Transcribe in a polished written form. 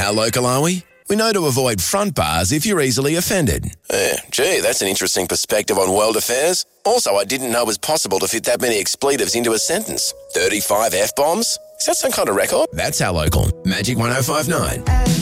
How local are we? We know to avoid front bars if you're easily offended. Gee, that's an interesting perspective on world affairs. Also, I didn't know it was possible to fit that many expletives into a sentence. 35 F-bombs? Is that some kind of record? That's How Local. Magic 105.9.